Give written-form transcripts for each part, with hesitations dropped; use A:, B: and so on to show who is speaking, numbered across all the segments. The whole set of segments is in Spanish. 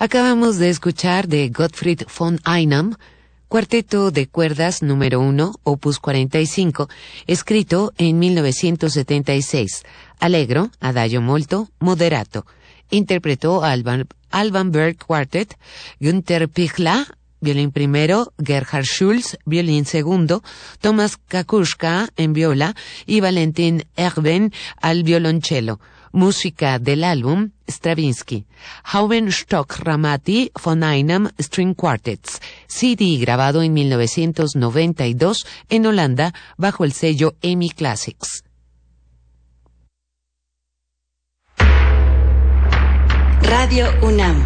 A: Acabamos de escuchar de Gottfried von Einem, Cuarteto de cuerdas número 1, opus 45, escrito en 1976. Allegro, adagio molto, moderato. Interpretó Alban Berg Quartet, Günther Pichler, violín primero, Gerhard Schulz, violín segundo, Thomas Kakushka en viola y Valentin Erben al violonchelo. Música del álbum Stravinsky. Haubenstock Ramati von Einem String Quartets. CD grabado en 1992 en Holanda bajo el sello EMI Classics.
B: Radio UNAM.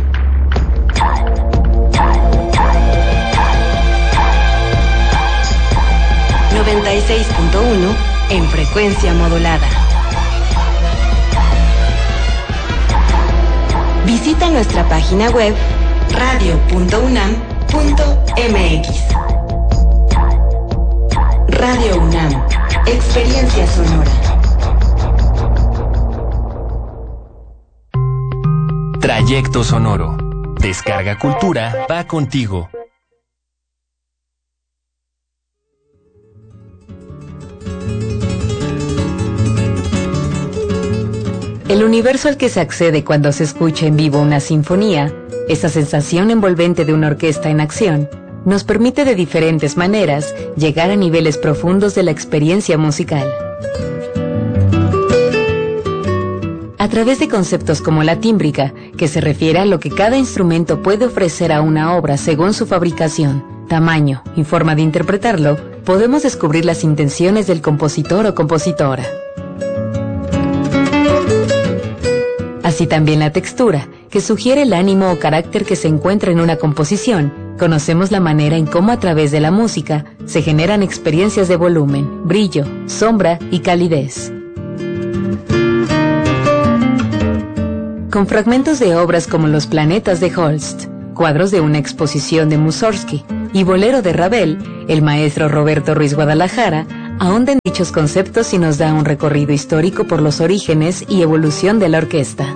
B: ...96.1 en frecuencia modulada. Visita nuestra página web radio.unam.mx. Radio UNAM, experiencia sonora.
C: Trayecto sonoro. Descarga Cultura va contigo.
D: El universo al que se accede cuando se escucha en vivo una sinfonía, esa sensación envolvente de una orquesta en acción, nos permite de diferentes maneras llegar a niveles profundos de la experiencia musical. A través de conceptos como la tímbrica, que se refiere a lo que cada instrumento puede ofrecer a una obra según su fabricación, tamaño y forma de interpretarlo, podemos descubrir las intenciones del compositor o compositora. Así también la textura, que sugiere el ánimo o carácter que se encuentra en una composición. Conocemos la manera en cómo a través de la música se generan experiencias de volumen, brillo, sombra y calidez. Con fragmentos de obras como Los planetas de Holst, cuadros de una exposición de Mussorgsky y Bolero de Ravel, el maestro Roberto Ruiz Guadalajara ahonda en dichos conceptos y nos da un recorrido histórico por los orígenes y evolución de la orquesta.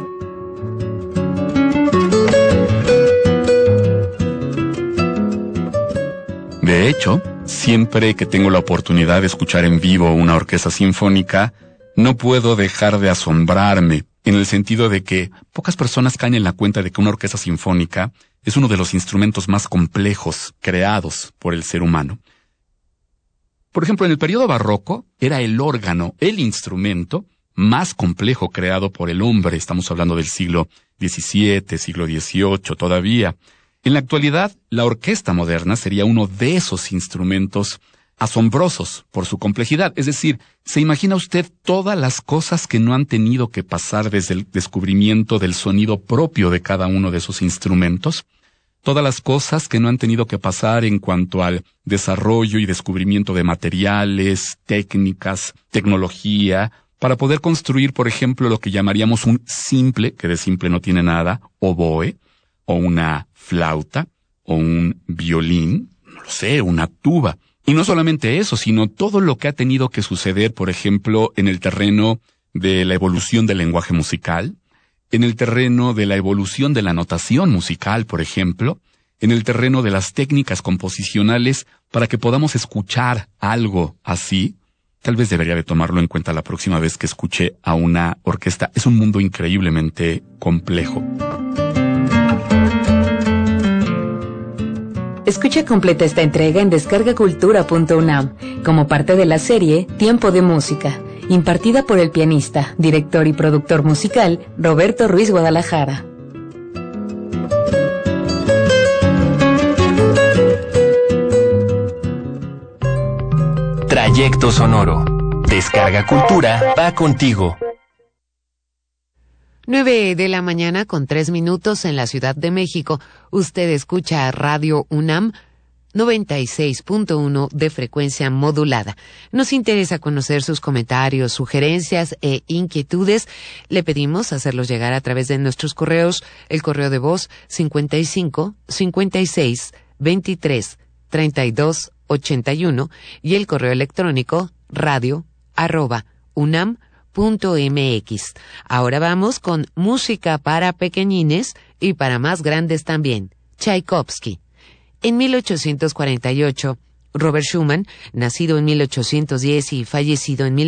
E: De hecho, siempre que tengo la oportunidad de escuchar en vivo una orquesta sinfónica, no puedo dejar de asombrarme, en el sentido de que pocas personas caen en la cuenta de que una orquesta sinfónica es uno de los instrumentos más complejos creados por el ser humano. Por ejemplo, en el periodo barroco era el órgano, el instrumento más complejo creado por el hombre. Estamos hablando del siglo XVII, siglo XVIII todavía. En la actualidad, la orquesta moderna sería uno de esos instrumentos asombrosos por su complejidad. Es decir, ¿se imagina usted todas las cosas que no han tenido que pasar desde el descubrimiento del sonido propio de cada uno de esos instrumentos? Todas las cosas que no han tenido que pasar en cuanto al desarrollo y descubrimiento de materiales, técnicas, tecnología, para poder construir, por ejemplo, lo que llamaríamos un simple, que de simple no tiene nada, oboe, o una flauta, o un violín, no lo sé, una tuba. Y no solamente eso, sino todo lo que ha tenido que suceder, por ejemplo, en el terreno de la evolución del lenguaje musical, en el terreno de la evolución de la notación musical, por ejemplo, en el terreno de las técnicas composicionales, para que podamos escuchar algo así. Tal vez debería de tomarlo en cuenta la próxima vez que escuche a una orquesta. Es un mundo increíblemente complejo.
D: Escucha completa esta entrega en descargacultura.unam, como parte de la serie Tiempo de Música, impartida por el pianista, director y productor musical Roberto Ruiz Guadalajara.
C: Trayecto sonoro. Descarga Cultura va contigo.
A: 9:00 a.m. 3 minutos en la Ciudad de México. Usted escucha a Radio UNAM 96.1 de frecuencia modulada. Nos interesa conocer sus comentarios, sugerencias e inquietudes. Le pedimos hacerlos llegar a través de nuestros correos, el correo de voz 55 56 23 32 81 y el correo electrónico radio@unam.mx. Ahora vamos con música para pequeñines y para más grandes también, Tchaikovsky. En 1848, Robert Schumann, nacido en 1810 y fallecido en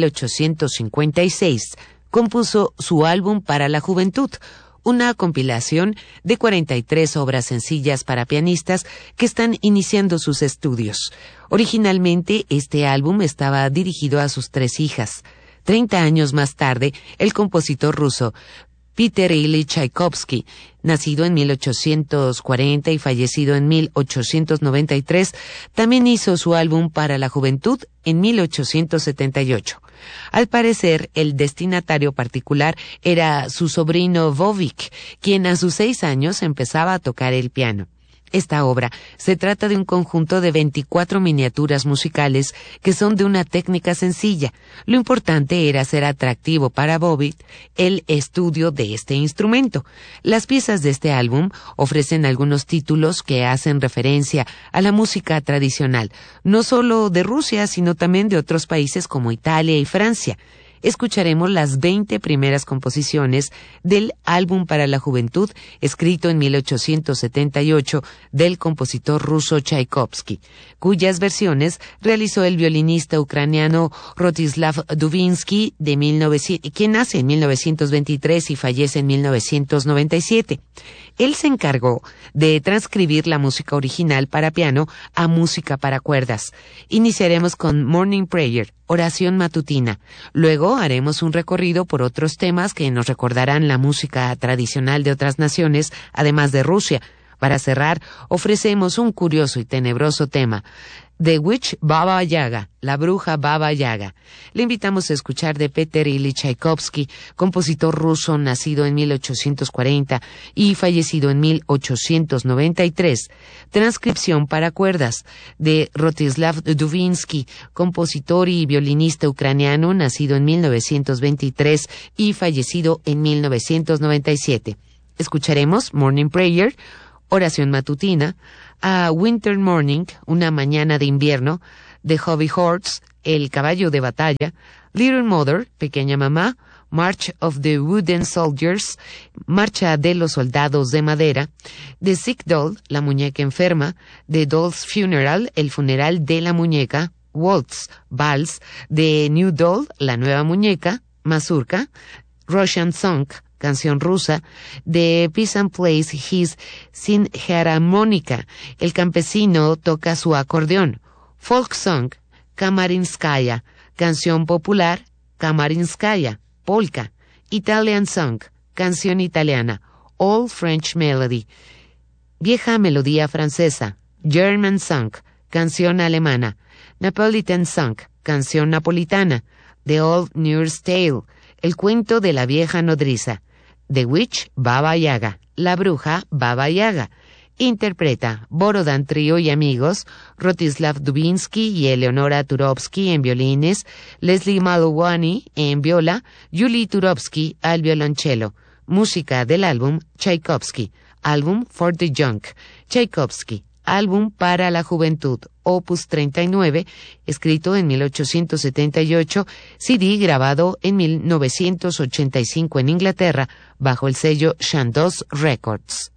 A: 1856, compuso su álbum para la juventud, una compilación de 43 obras sencillas para pianistas que están iniciando sus estudios. Originalmente, este álbum estaba dirigido a sus 3 hijas. 30 años más tarde, el compositor ruso Peter Ilyich Tchaikovsky, nacido en 1840 y fallecido en 1893, también hizo su álbum para la juventud en 1878. Al parecer, el destinatario particular era su sobrino Vovik, quien a sus 6 años empezaba a tocar el piano. Esta obra se trata de un conjunto de 24 miniaturas musicales que son de una técnica sencilla. Lo importante era hacer atractivo para Vovik el estudio de este instrumento. Las piezas de este álbum ofrecen algunos títulos que hacen referencia a la música tradicional, no solo de Rusia, sino también de otros países como Italia y Francia. Escucharemos las 20 primeras composiciones del álbum para la juventud, escrito en 1878 del compositor ruso Tchaikovsky, cuyas versiones realizó el violinista ucraniano Rostislav Dubinsky, quien nace en 1923 y fallece en 1997. Él se encargó de transcribir la música original para piano a música para cuerdas. Iniciaremos con Morning Prayer, oración matutina. Luego haremos un recorrido por otros temas que nos recordarán la música tradicional de otras naciones, además de Rusia. Para cerrar, ofrecemos un curioso y tenebroso tema, The Witch Baba Yaga, la bruja Baba Yaga. Le invitamos a escuchar de Peter Ilyich Tchaikovsky, compositor ruso nacido en 1840 y fallecido en 1893. Transcripción para cuerdas de Rostislav Dubinsky, compositor y violinista ucraniano nacido en 1923 y fallecido en 1997. Escucharemos Morning Prayer, oración matutina, A Winter Morning, una mañana de invierno, The Hobby Horse, el caballo de batalla, Little Mother, pequeña mamá, March of the Wooden Soldiers, marcha de los soldados de madera, The Sick Doll, la muñeca enferma, The Doll's Funeral, el funeral de la muñeca, Waltz, vals, The New Doll, la nueva muñeca, mazurka, Russian Song, canción rusa, The Peasant Plays His Sinharmonica, el campesino toca su acordeón, Folk Song, Kamarinskaya, canción popular, Kamarinskaya, polka, Italian Song, canción italiana, Old French Melody, vieja melodía francesa, German Song, canción alemana, Napolitan Song, canción napolitana, The Old Nurse Tale, el cuento de la vieja nodriza, The Witch Baba Yaga, la bruja Baba Yaga. Interpreta Borodan Trío y amigos, Rostislav Dubinsky y Eleonora Turovsky en violines, Leslie Malovany en viola, Yuli Turovsky al violonchelo. Música del álbum Tchaikovsky, álbum for the Young. Tchaikovsky, álbum para la juventud, opus 39, escrito en 1878, CD grabado en 1985 en Inglaterra, bajo el sello Chandos Records.